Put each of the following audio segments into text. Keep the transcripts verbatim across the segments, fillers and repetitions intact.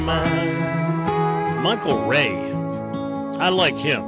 Michael Ray. I like him.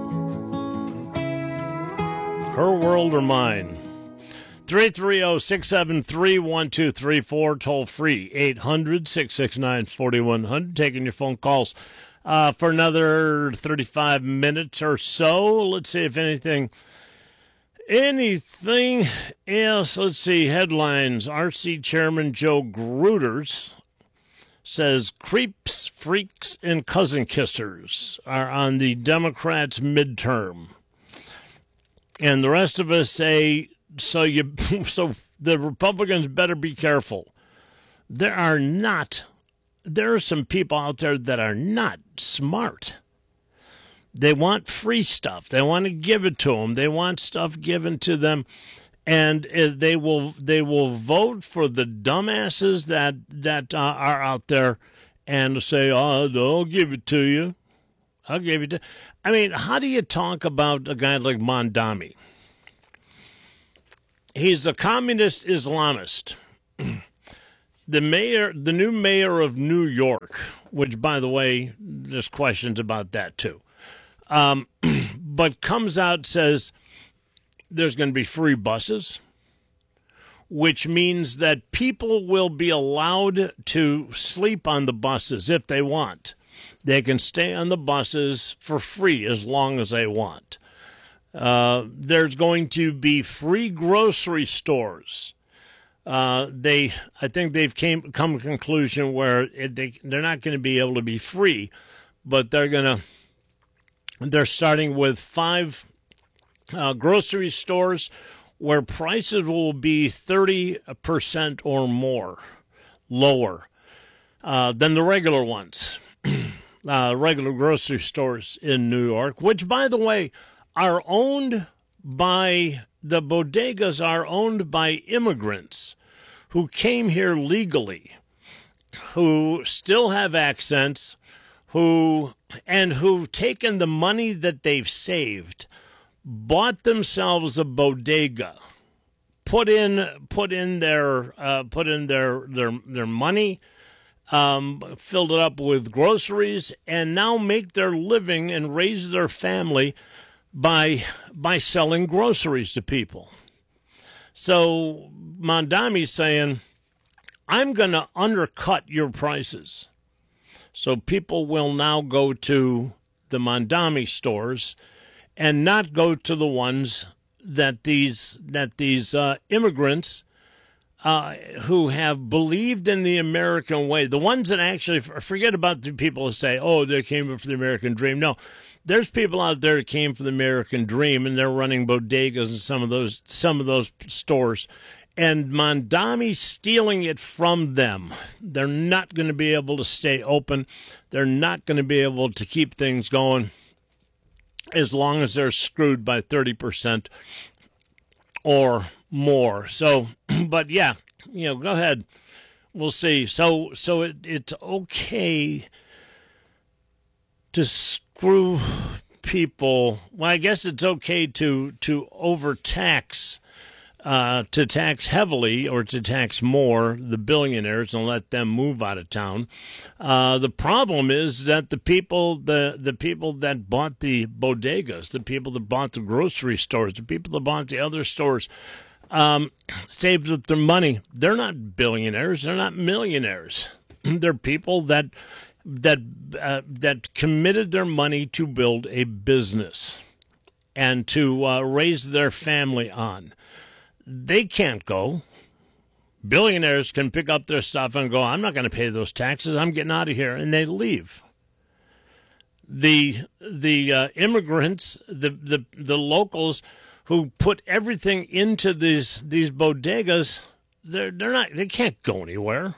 Her World or Mine. three three zero, six seven three, one two three four, toll free, eight hundred, six six nine, four one zero zero. Taking your phone calls uh, for another thirty-five minutes or so. Let's see if anything, anything else. Let's see, headlines. R C Chairman Joe Gruters says creeps, freaks, and cousin kissers are on the Democrats' midterm. And the rest of us say, so you, so the Republicans better be careful. There are not, there are some people out there that are not smart. They want free stuff. They want to give it to them. They want stuff given to them. And they will they will vote for the dumbasses that that uh, are out there and say, "Oh, I'll give it to you. I'll give it to." I mean, how do you talk about a guy like Mondami? He's a communist Islamist. The mayor, the new mayor of New York, which, by the way, there's questions about that too, um, but comes out, says there's going to be free buses, which means that people will be allowed to sleep on the buses if they want. They can stay on the buses for free as long as they want. Uh, there's going to be free grocery stores. Uh, they, I think they've came come to a conclusion where it, they they're not going to be able to be free, but they're gonna. They're starting with five uh, grocery stores where prices will be thirty percent or more lower uh, than the regular ones, uh, regular grocery stores in New York, which, by the way, are owned by, the bodegas are owned by immigrants who came here legally, who still have accents, who and who've taken the money that they've saved, bought themselves a bodega, put in put in their uh, put in their their their money, um, filled it up with groceries, and now make their living and raise their family by by selling groceries to people. So Mondami's saying, I'm going to undercut your prices. So people will now go to the Mondami stores and not go to the ones that these that these uh, immigrants uh, who have believed in the American way, the ones that actually, forget about the people who say, oh, they came for the American dream. No, there's people out there that came for the American dream, and they're running bodegas in some of those some of those stores. And Mondami's stealing it from them. They're not going to be able to stay open. They're not going to be able to keep things going as long as they're screwed by thirty percent or more. So, but yeah, you know, go ahead. We'll see. So, so it, it's okay to screw people. Well, I guess it's okay to, to overtax Uh, to tax heavily or to tax more the billionaires and let them move out of town. Uh, the problem is that the people, the the people that bought the bodegas, the people that bought the grocery stores, the people that bought the other stores, um, saved up their money. They're not billionaires. They're not millionaires. They're people that that uh, that committed their money to build a business and to uh, raise their family on. They can't go. Billionaires can pick up their stuff and go, I'm not going to pay those taxes. I'm getting out of here. And they leave. The the uh, immigrants, the, the the locals who put everything into these these bodegas, they're they're not they can't go anywhere.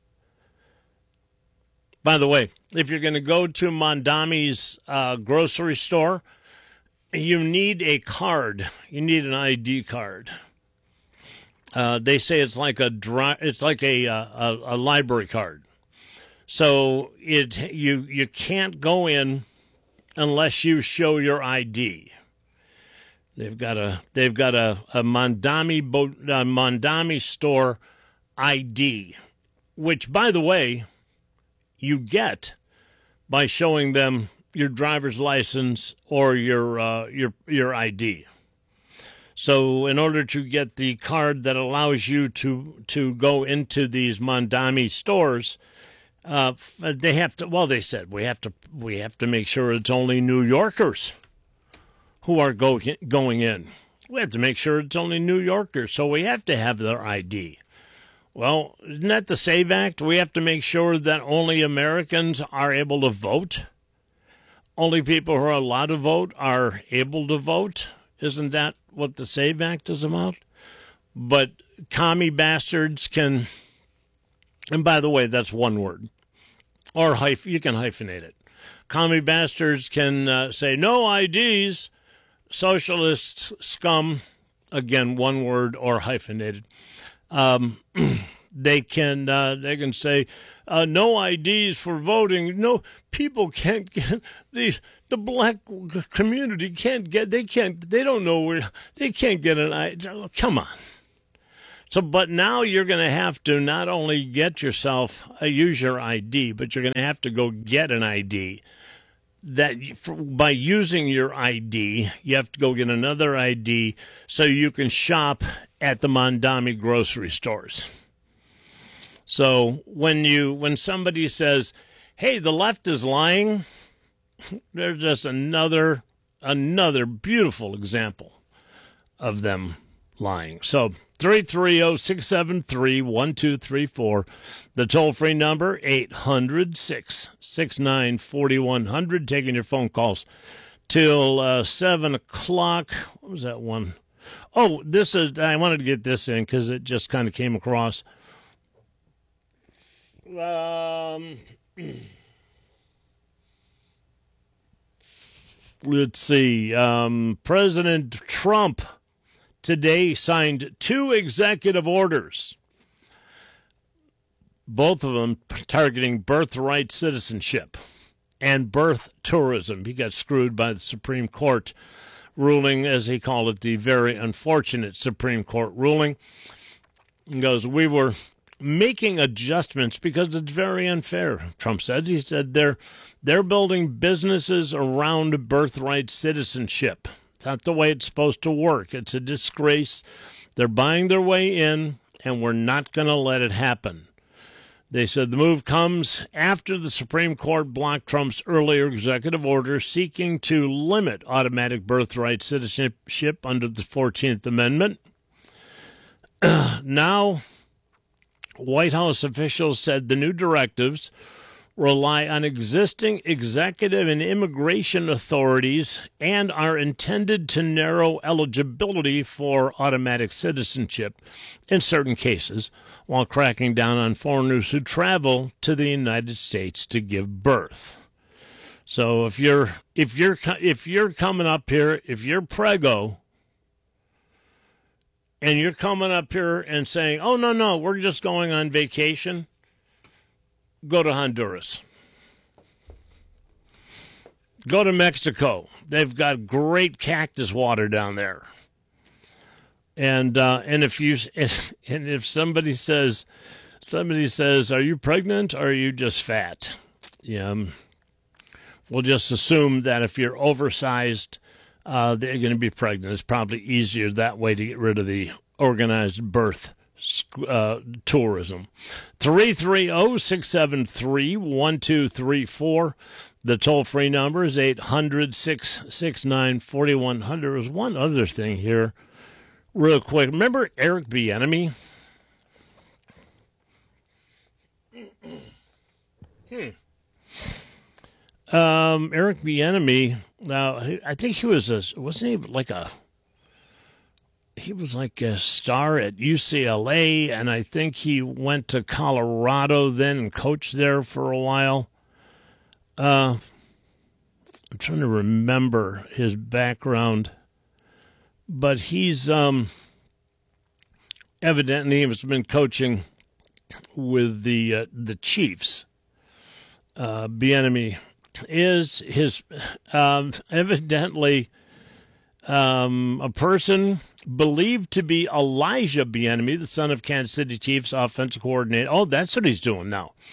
By the way, if you're going to go to Mondami's uh, grocery store, you need a card. You need an I D card. Uh, they say it's like a dry, it's like a, a a library card. So it you you can't go in unless you show your I D. They've got a they've got a a Mondami a Mondami store I D, which, by the way, you get by showing them your driver's license or your uh, your your I D. So in order to get the card that allows you to to go into these Mondami stores, uh, they have to. Well, they said we have to we have to make sure it's only New Yorkers who are go, going in. We have to make sure it's only New Yorkers, so we have to have their I D. Well, isn't that the SAVE Act? We have to make sure that only Americans are able to vote. Only people who are allowed to vote are able to vote. Isn't that what the SAVE Act is about? But commie bastards can, and by the way, that's one word, or hyph- you can hyphenate it. Commie bastards can uh, say no I Ds. Socialist scum, again, one word or hyphenated. Um, they can uh, they can say uh, no I Ds for voting. No, people can't get these. The black community can't get. They can't. They don't know where. They can't get an I D. Come on. So, but now you're going to have to not only get yourself a use your I D, but you're going to have to go get an I D. That for, by using your I D, you have to go get another I D so you can shop at the Mondami grocery stores. So when you when somebody says, "Hey, the left is lying," there's just another another beautiful example of them lying. So three three zero, six seven three, one two three four. The toll-free number, eight hundred, six six nine, four one zero zero. Taking your phone calls till uh, seven o'clock. What was that one? Oh, this is, I wanted to get this in because it just kind of came across. Um, let's see. Um, President Trump today signed two executive orders, both of them targeting birthright citizenship and birth tourism. He got screwed by the Supreme Court ruling, as he called it, the very unfortunate Supreme Court ruling. He goes, we were making adjustments because it's very unfair, Trump said. He said they're, they're building businesses around birthright citizenship. It's not the way it's supposed to work. It's a disgrace. They're buying their way in, and we're not going to let it happen. They said the move comes after the Supreme Court blocked Trump's earlier executive order seeking to limit automatic birthright citizenship under the fourteenth Amendment. Now, White House officials said the new directives rely on existing executive and immigration authorities and are intended to narrow eligibility for automatic citizenship in certain cases, while cracking down on foreigners who travel to the United States to give birth. So if you're if you're if you're coming up here, if you're prego, and you're coming up here and saying, "Oh no, no, we're just going on vacation," go to Honduras. Go to Mexico. They've got great cactus water down there. And uh, and if you and if somebody says somebody says, "Are you pregnant or are you just fat?" Yeah, um, we'll just assume that if you're oversized, uh, they're going to be pregnant. It's probably easier that way to get rid of the organized birth uh, tourism. three three zero, six seven three, one two three four. The toll-free number is eight hundred, six six nine, four one zero zero. There's one other thing here, real quick. Remember Eric Bieniemy? hmm. Um, Eric Bieniemy. Now, I think he was a wasn't he like a he was like a star at U C L A, and I think he went to Colorado then and coached there for a while. Uh, I'm trying to remember his background, but he's um, evidently has been coaching with the uh, the Chiefs. Uh, Bieniemy is his um, evidently um, a person believed to be Elijah Bieniemy, the son of Kansas City Chiefs offensive coordinator. Oh, that's what he's doing now.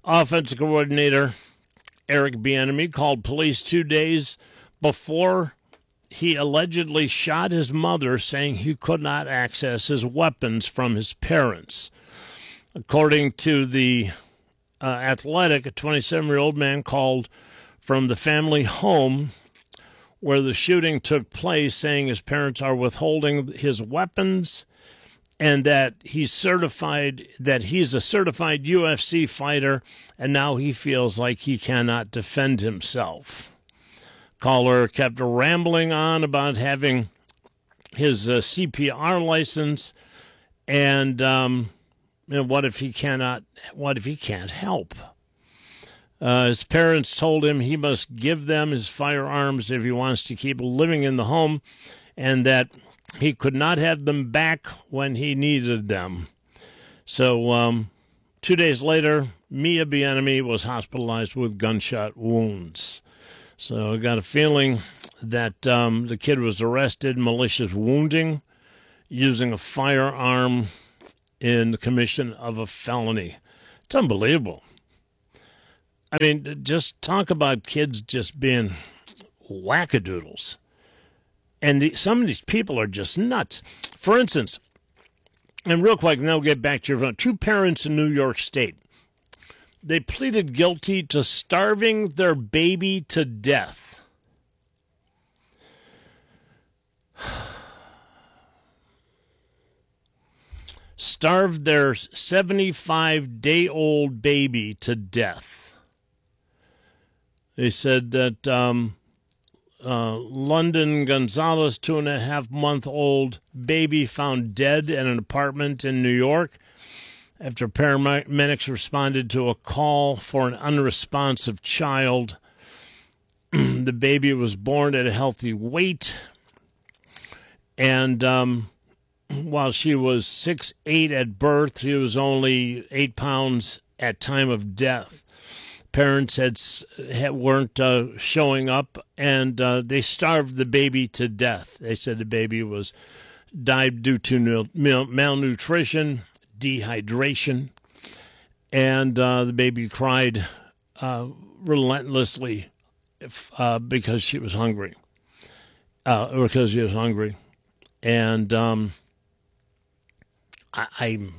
Offensive coordinator Eric Bieniemy called police two days before he allegedly shot his mother, saying he could not access his weapons from his parents. According to the uh, Athletic, a twenty-seven-year-old man called from the family home where the shooting took place, saying his parents are withholding his weapons and that he's certified that he's a certified U F C fighter, and now he feels like he cannot defend himself. Caller kept rambling on about having his uh, C P R license, and um, and what if he cannot? What if he can't help? Uh, his parents told him he must give them his firearms if he wants to keep living in the home, and that he could not have them back when he needed them. So um, two days later, Mia Bieniemy was hospitalized with gunshot wounds. So I got a feeling that um, the kid was arrested, malicious wounding, using a firearm in the commission of a felony. It's unbelievable. I mean, just talk about kids just being wackadoodles. And the, some of these people are just nuts. For instance, and real quick, and then we'll get back to your phone. Two parents in New York State, they pleaded guilty to starving their baby to death. Starved their seventy-five-day-old baby to death. They said that um, uh, London Gonzalez, two and a half month old baby, found dead in an apartment in New York after paramedics responded to a call for an unresponsive child. The baby was born at a healthy weight, and um, while she was six eight at birth, she was only eight pounds at time of death. Parents had, had weren't uh, showing up, and uh, they starved the baby to death. They said the baby was died due to mal- malnutrition, dehydration, and uh, the baby cried uh, relentlessly if, uh, because she was hungry. Uh, because she was hungry, and um, I. I'm.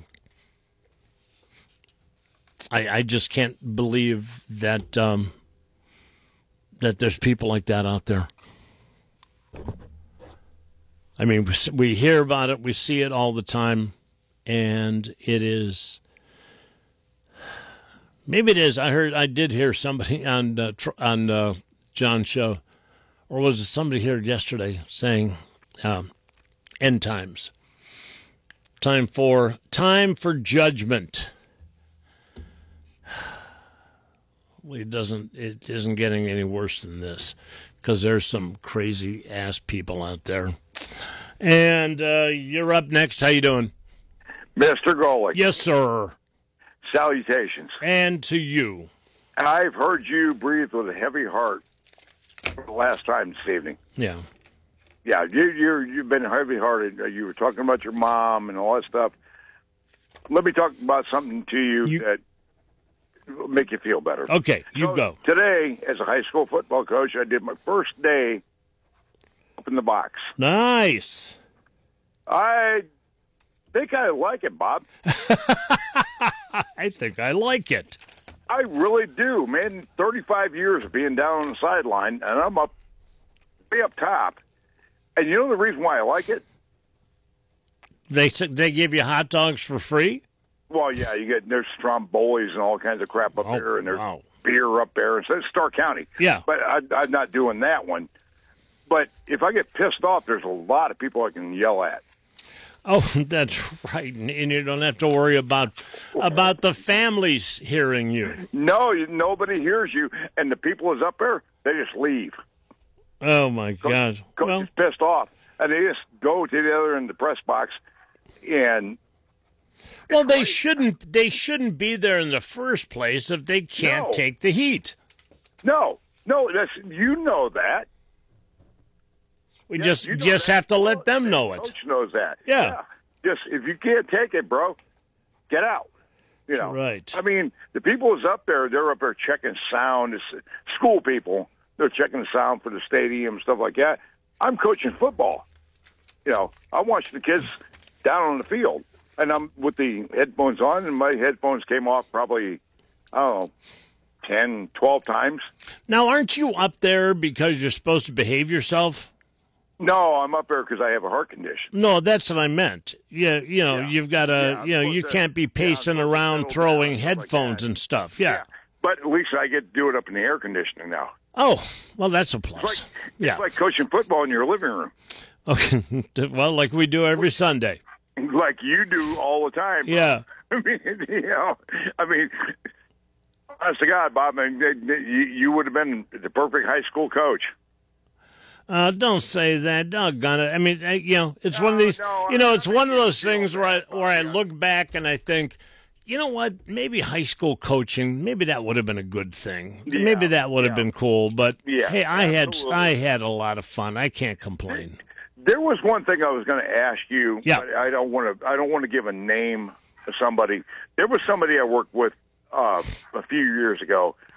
I, I just can't believe that um, that there's people like that out there. I mean, we, we hear about it, we see it all the time, and it is. Maybe it is. I heard. I did hear somebody on uh, on uh, John's show, or was it somebody here yesterday saying, um, "End times, time for time for judgment." It doesn't. It isn't getting any worse than this, because there's some crazy ass people out there. And uh, you're up next. How you doing, Mister Golick? Yes, sir. Salutations. And to you. I've heard you breathe with a heavy heart for the last time this evening. Yeah. Yeah, you you you've been heavy hearted. You were talking about your mom and all that stuff. Let me talk about something to you, you that. Make you feel better. Okay, you so go. Today, as a high school football coach, I did my first day up in the box. Nice. I think I like it, Bob. I think I like it. I really do, man. thirty-five years of being down on the sideline, and I'm up way up top. And you know the reason why I like it? They they give you hot dogs for free? Well, yeah, you get there's Strombolis and all kinds of crap up oh, there, and there's wow. beer up there. And so it's Stark County. Yeah. But I, I'm not doing that one. But if I get pissed off, there's a lot of people I can yell at. Oh, that's right. And you don't have to worry about about the families hearing you. No, you, nobody hears you. And the people who's up there, they just leave. Oh, my God. Coach well, is pissed off. And they just go to the other end of the press box and... Well, they shouldn't. They shouldn't be there in the first place if they can't no. take the heat. No, no, that's you know that. We yeah, just you know just that. have to let them know it. Coach knows that. Yeah. yeah. Just if you can't take it, bro, get out. You know, right. I mean, the people who's up there, they're up there checking sound. It's school people. They're checking the sound for the stadium, stuff like that. I'm coaching football. You know, I watch the kids down on the field, and I'm with the headphones on, and my headphones came off probably, I don't know, ten, twelve times. Now, aren't you up there because you're supposed to behave yourself? No, I'm up there because I have a heart condition. No, that's what I meant. Yeah, you know, Yeah. you've got to, Yeah, you know, you to, can't be pacing yeah, around throwing headphones like and stuff. Yeah. yeah. But at least I get to do it up in the air conditioning now. Oh, well, that's a plus. It's like, yeah. it's like coaching football in your living room. Okay. Well, like we do every Sunday. Like you do all the time. Yeah. I mean, you know, I mean, honest to God, Bob, I mean, you, you would have been the perfect high school coach. Uh, don't say that. Doggone it. I mean, I, you know, it's No, one of these. no, you know, I'm it's not one of making those you feel things where I bad, where I yeah. look back and I think, you know what? Maybe high school coaching. Maybe that would have been a good thing. Yeah, maybe that would have yeah. been cool. But Yeah, hey, I absolutely. had I had a lot of fun. I can't complain. There was one thing I was going to ask you. Yeah. But I don't want to. I don't want to give a name of somebody. There was somebody I worked with uh, a few years ago.